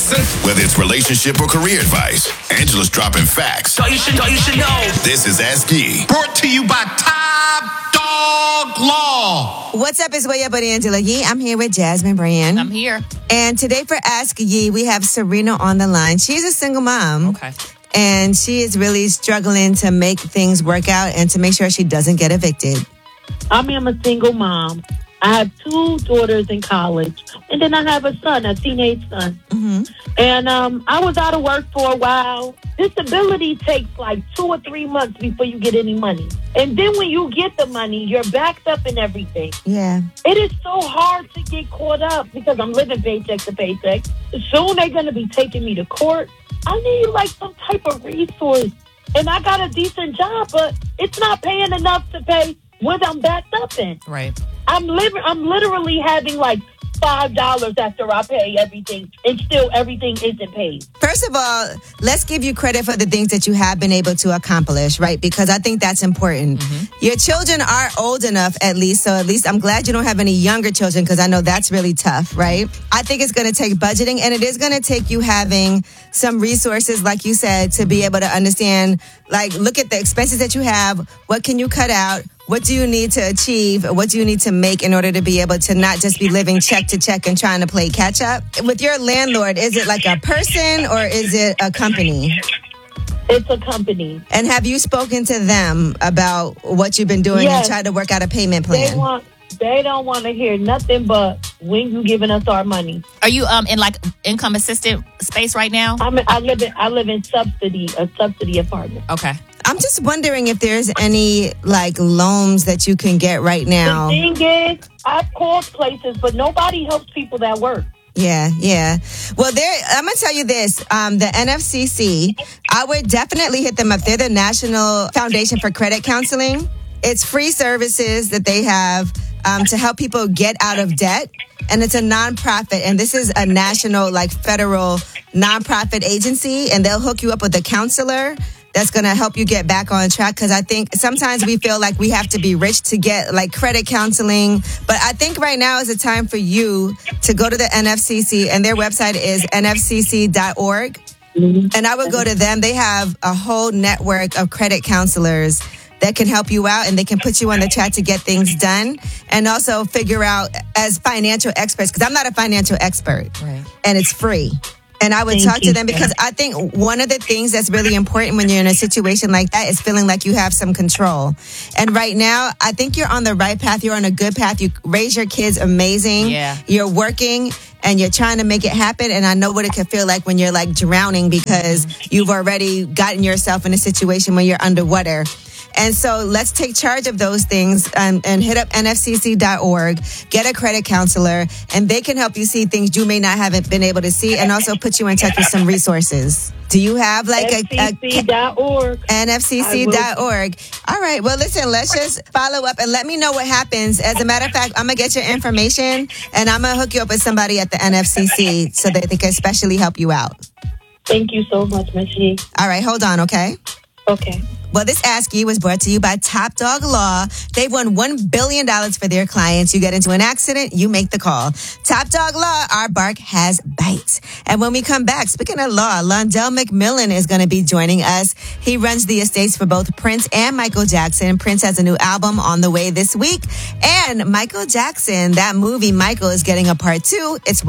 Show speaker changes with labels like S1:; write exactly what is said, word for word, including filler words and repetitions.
S1: listen. Whether it's relationship or career advice, Angela's dropping facts.
S2: All you should, all you should know.
S1: This is Ask Yee.
S3: Brought to you by Top Dog Law.
S4: What's up? It's Way Up with Angela Yee. I'm here with Jasmine Brand.
S5: I'm here.
S4: And today for Ask Yee, we have Serena on the line. She's a single mom.
S5: Okay.
S4: And she is really struggling to make things work out and to make sure she doesn't get evicted.
S6: I mean, I'm a single mom. I have two daughters in college, and then I have a son, a teenage son.
S4: Mm-hmm.
S6: And um, I was out of work for a while. Disability takes like two or three months before you get any money. And then when you get the money, you're backed up in everything.
S4: Yeah.
S6: It is so hard to get caught up because I'm living paycheck to paycheck. Soon they're going to be taking me to court. I need like some type of resource. And I got a decent job, but it's not paying enough to pay what I'm backed up in.
S5: Right.
S6: I'm li- I'm literally having like five dollars after I pay everything, and still everything isn't paid.
S4: First of all, let's give you credit for the things that you have been able to accomplish, right? Because I think that's important. Mm-hmm. Your children are old enough, at least, so at least I'm glad you don't have any younger children, because I know that's really tough, right? I think it's going to take budgeting, and it is going to take you having some resources, like you said, to be able to understand, like, look at the expenses that you have. What can you cut out? What do you need to achieve? What do you need to make in order to be able to not just be living check to check and trying to play catch up? With your landlord, is it like a person or is it a company?
S6: It's a company.
S4: And have you spoken to them about what you've been doing
S6: Yes.
S4: and tried to work out a payment plan?
S6: They want. They don't want to hear nothing but when you giving us our money.
S5: Are you um in like income assistant space right now?
S6: I'm. I live in. I live in subsidy. A subsidy apartment.
S5: Okay.
S4: I'm just wondering if there's any like loans that you can get right now.
S6: The thing is, I've called places, but nobody helps people that work.
S4: Yeah, yeah. Well, there. I'm gonna tell you this: um, the N F C C. I would definitely hit them up. They're the National Foundation for Credit Counseling. It's free services that they have um, to help people get out of debt, and it's a nonprofit. And this is a national, like federal nonprofit agency, and they'll hook you up with a counselor that's going to help you get back on track. Because I think sometimes we feel like we have to be rich to get like credit counseling. But I think right now is a time for you to go to the N F C C, and their website is N F C C dot org. And I would go to them. They have a whole network of credit counselors that can help you out, and they can put you on the track to get things done, and also figure out as financial experts, because I'm not a financial expert,
S5: Right.
S4: and it's free. And I would
S6: Thank
S4: talk to
S6: you.
S4: them because I think one of the things that's really important when you're in a situation like that is feeling like you have some control. And right now, I think you're on the right path. You're on a good path. You raise your kids amazing.
S5: Yeah.
S4: You're working and you're trying to make it happen. And I know what it can feel like when you're like drowning because you've already gotten yourself in a situation where you're underwater. And so let's take charge of those things and, and hit up N F C C dot org, get a credit counselor, and they can help you see things you may not have been able to see, and also put you in touch with some resources. Do you have like a,
S6: N F C C dot org.
S4: N F C C dot org? All right. Well, listen, let's just follow up and let me know what happens. As a matter of fact, I'm going to get your information and I'm going to hook you up with somebody at the N F C C so that they can especially help you out.
S6: Thank you so much, Miss Yee.
S4: All right. Hold on. Okay.
S6: Okay.
S4: Well, this Ask Yee was brought to you by Top Dog Law. They've won one billion dollars for their clients. You get into an accident, you make the call. Top Dog Law, our bark has bites. And when we come back, speaking of law, Londell McMillan is going to be joining us. He runs the estates for both Prince and Michael Jackson. Prince has a new album on the way this week. And Michael Jackson, that movie, Michael, is getting a part two. It's